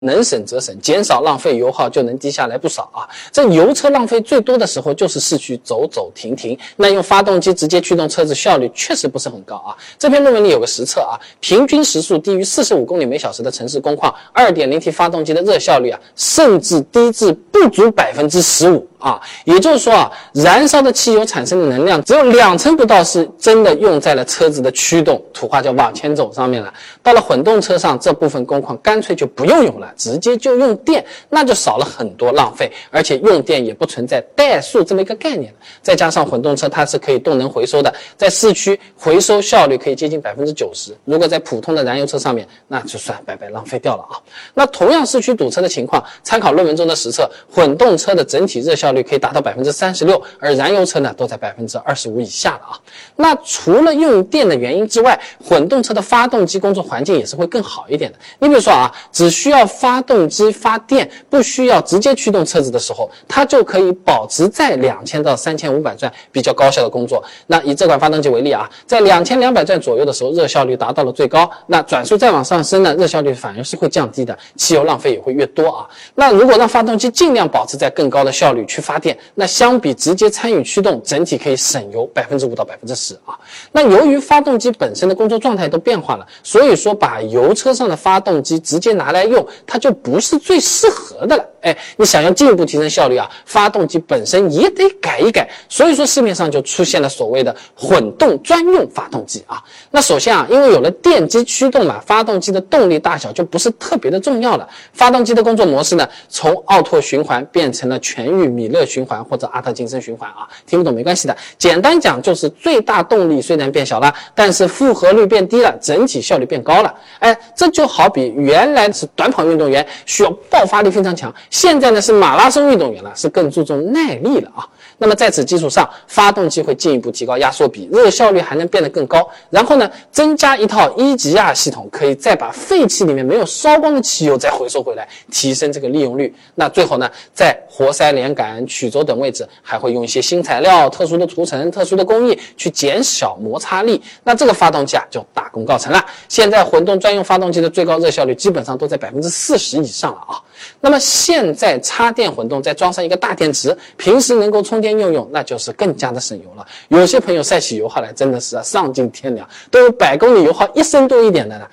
能省则省，减少浪费油耗就能低下来不少啊。这油车浪费最多的时候就是市区走走停停，那用发动机直接驱动车子效率确实不是很高啊。这篇论文里有个实测啊，平均时速低于45公里每小时的城市工况 2.0T 发动机的热效率啊，甚至低至不足 15%。也就是说啊，燃烧的汽油产生的能量只有20%不到是真的用在了车子的驱动，土话叫往前走上面了。到了混动车上，这部分工况干脆就不用了，直接就用电，那就少了很多浪费，而且用电也不存在怠速这么一个概念。再加上混动车它是可以动能回收的，在市区回收效率可以接近 90%， 如果在普通的燃油车上面，那就算白白浪费掉了啊。那同样市区堵车的情况，参考论文中的实测，混动车的整体热效率可以达到 36%， 而燃油车呢都在 25% 以下了啊。那除了用电的原因之外，混动车的发动机工作环境也是会更好一点的。你比如说啊，只需要发动机发电，不需要直接驱动车子的时候，它就可以保持在2000到3500转比较高效的工作。那以这款发动机为例啊，在2200转左右的时候，热效率达到了最高。那转速再往上升呢，热效率反而是会降低的，汽油浪费也会越多啊。那如果让发动机尽量保持在更高的效率去发电，那相比直接参与驱动，整体可以省油 5% 到 10% 啊。那由于发动机本身的工作状态都变化了，所以说把油车上的发动机直接拿来用，它就不是最适合的了。你想要进一步提升效率啊，发动机本身也得改一改。所以说市面上就出现了所谓的混动专用发动机啊。那首先啊，因为有了电机驱动嘛，发动机的动力大小就不是特别的重要了。发动机的工作模式呢，从奥拓循环变成了全域米勒循环或者阿特金森循环啊，听不懂没关系的。简单讲就是最大动力虽然变小了，但是负荷率变低了，整体效率变高了。这就好比原来是短跑运动员需要爆发力非常强，现在呢是马拉松运动员了，是更注重耐力了啊。那么在此基础上，发动机会进一步提高压缩比，热效率还能变得更高。然后呢，增加一套一级压系统，可以再把废气里面没有烧光的汽油再回收回来，提升这个利用率。那最后呢，在活塞连杆、曲轴等位置还会用一些新材料、特殊的涂层、特殊的工艺去减小摩擦力。那这个发动机啊就大功告成了。现在混动专用发动机的最高热效率基本上都在 40% 以上了啊。那么现在插电混动再装上一个大电池，平时能够充电用，那就是更加的省油了。有些朋友晒起油耗来真的是丧尽天良，都有100公里油耗1升多一点的了。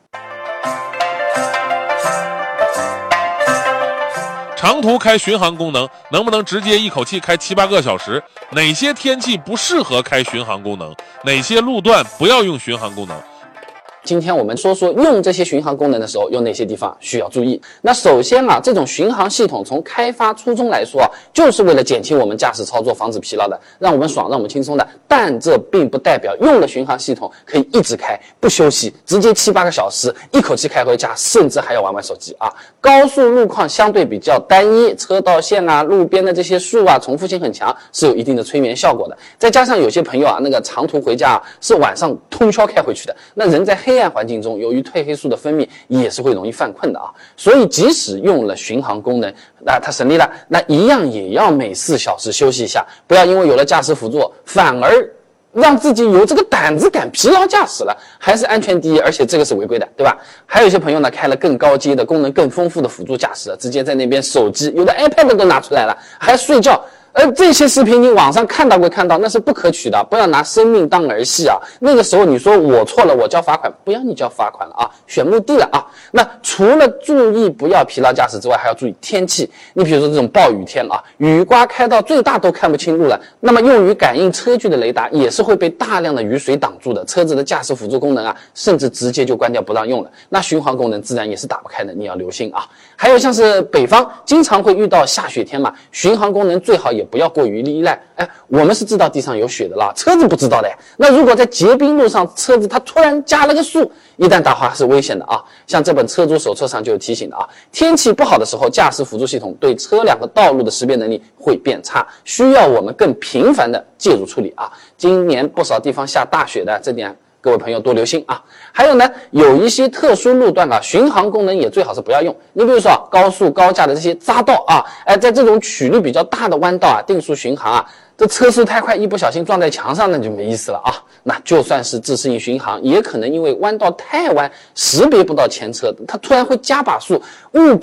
长途开巡航功能能不能直接一口气开7、8个小时？哪些天气不适合开巡航功能？哪些路段不要用巡航功能？ 今天我们说说用这些巡航功能的时候有哪些地方需要注意。那首先啊，这种巡航系统从开发初衷来说啊，就是为了减轻我们驾驶操作，防止疲劳的，让我们爽，让我们轻松的。但这并不代表用了巡航系统可以一直开不休息，直接7、8个小时一口气开回家，甚至还要玩手机啊。高速路况相对比较单一，车道线啊、路边的这些树啊，重复性很强，是有一定的催眠效果的。再加上有些朋友啊，那个长途回家啊，是晚上通宵开回去的，那人在黑暗环境中，由于褪黑素的分泌也是会容易犯困的啊。所以即使用了巡航功能，那它省力了，那一样也要每4小时休息一下，不要因为有了驾驶辅助反而让自己有这个胆子敢疲劳驾驶了，还是安全第一，而且这个是违规的，对吧？还有一些朋友呢，开了更高阶的功能更丰富的辅助驾驶，直接在那边手机有的 iPad 都拿出来了，还睡觉。这些视频你网上看到归看到，那是不可取的，不要拿生命当儿戏啊。那个时候你说我错了，我交罚款，不要你交罚款了啊，选目的了啊。那除了注意不要疲劳驾驶之外，还要注意天气。你比如说这种暴雨天啊，雨刮开到最大都看不清路了，那么用于感应车距的雷达也是会被大量的雨水挡住的，车子的驾驶辅助功能啊，甚至直接就关掉不让用了。那巡航功能自然也是打不开的，你要留心啊。还有像是北方经常会遇到下雪天嘛，巡航功能最好也不要过于依赖。我们是知道地上有雪的啦，车子不知道的。那如果在结冰路上，车子它突然加了个速，一旦打滑是危险的啊。像这本车主手册上就有提醒的啊，天气不好的时候，驾驶辅助系统对车辆和道路的识别能力会变差，需要我们更频繁的介入处理啊。今年不少地方下大雪的，这点各位朋友多留心啊。还有呢，有一些特殊路段啊，巡航功能也最好是不要用。你比如说高速高架的这些匝道啊，在这种曲率比较大的弯道啊，定速巡航啊，这车速太快，一不小心撞在墙上，那就没意思了啊。那就算是自适应巡航，也可能因为弯道太弯，识别不到前车，它突然会加把速，误